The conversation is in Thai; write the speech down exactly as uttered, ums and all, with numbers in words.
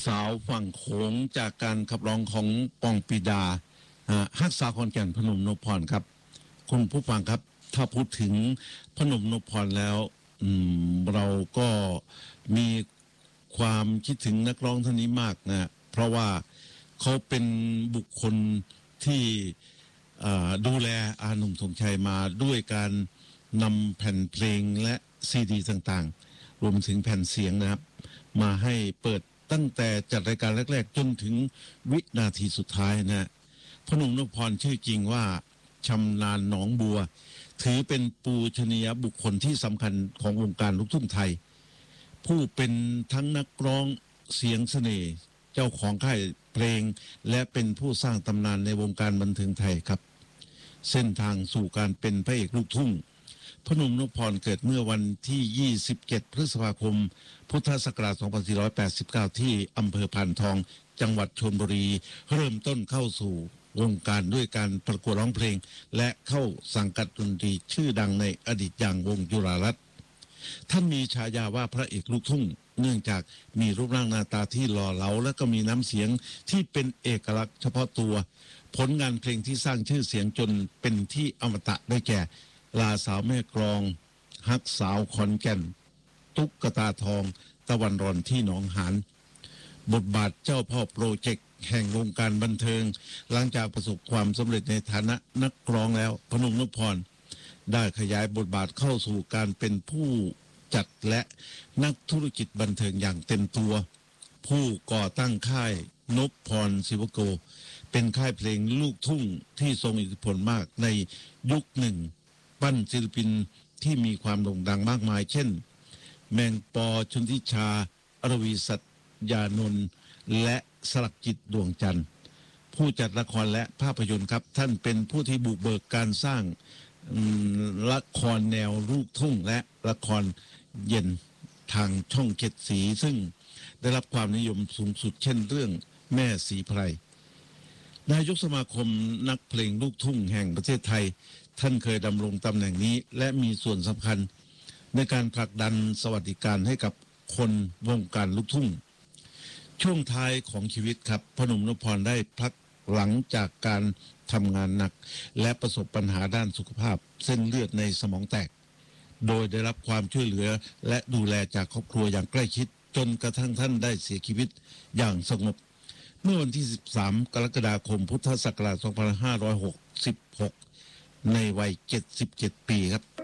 สาวฝั่งโขงจากการขับร้องของปองปิดาฮักษาขอนแก่นพนมนพพรครับคุณผู้ฟังครับถ้าพูดถึงพนมนพพรแล้วเราก็มีความคิดถึงนักร้องท่านนี้มากนะเพราะว่าเขาเป็นบุคคลที่ดูแลอาหนุ่มธงชัยมาด้วยการนำแผ่นเพลงและซีดีต่างๆรวมถึงแผ่นเสียงนะครับมาให้เปิดตั้งแต่จัดรายการแรกๆจนถึงวินาทีสุดท้ายนะพนมนพพรชื่อจริงว่าชำนาญหนองบัวถือเป็นปูชนียบุคคลที่สำคัญของวงการลูกทุ่งไทยผู้เป็นทั้งนักร้องเสียงเสน่ห์เจ้าของค่ายเพลงและเป็นผู้สร้างตำนานในวงการบันเทิงไทยครับเส้นทางสู่การเป็นพระเอกลูกทุ่งพนมนพพรเกิดเมื่อวันที่ยี่สิบเจ็ดพฤษภาคมพุทธศักราชสองพันสี่ร้อยแปดสิบเก้าที่อำเภอพานทองจังหวัดชลบุรีเริ่มต้นเข้าสู่วงการด้วยการประกวดร้องเพลงและเข้าสังกัดดนตรีชื่อดังในอดีตอย่างวงจุฬารัตน์ท่านมีฉายาว่าพระเอกลูกทุ่งเนื่องจากมีรูปร่างหน้าตาที่หล่อเหลาและก็มีน้ำเสียงที่เป็นเอกลักษณ์เฉพาะตัวผลงานเพลงที่สร้างชื่อเสียงจนเป็นที่อมตะได้แก่ลาสาวแม่กลองฮักสาวขอนแก่นตุ๊กตาทองตะวันรอนที่หนองหานบทบาทเจ้าพ่อโปรเจกต์แห่งวงการบันเทิงหลังจากประสบความสำเร็จในฐานะนักร้องแล้วพนมนพพรได้ขยายบทบาทเข้าสู่การเป็นผู้จัดและนักธุรกิจบันเทิงอย่างเต็มตัวผู้ก่อตั้งค่ายนพพรศิวโกเป็นค่ายเพลงลูกทุ่งที่ทรงอิทธิพลมากในยุคหนึ่งปั้นศิลปินที่มีความโด่งดังมากมายเช่นแมงปอชนทิชาอรวีสัตยานนท์และสลักจิตดวงจันทร์ผู้จัดละครและภาพยนตร์ครับท่านเป็นผู้ที่บุกเบิกการสร้างละครแนวลูกทุ่งและละครเย็นทางช่องเจ็ดสีซึ่งได้รับความนิยมสูงสุดเช่นเรื่องแม่ศรีไพรนายกสมาคมนักเพลงลูกทุ่งแห่งประเทศไทยท่านเคยดำรงตำแหน่งนี้และมีส่วนสำคัญในการผลักดันสวัสดิการให้กับคนวงการลูกทุ่งช่วงท้ายของชีวิตครับพนมนพพรได้พักหลังจากการทำงานหนักและประสบปัญหาด้านสุขภาพเส้นเลือดในสมองแตกโดยได้รับความช่วยเหลือและดูแลจากครอบครัวอย่างใกล้ชิดจนกระทั่งท่านได้เสียชีวิตอย่างสงบเมื่อวันที่สิบสามกรกฎาคมพุทธศักราชสองพันห้าร้อยหกสิบหกในวัยเจ็ดสิบเจ็ดปีครับ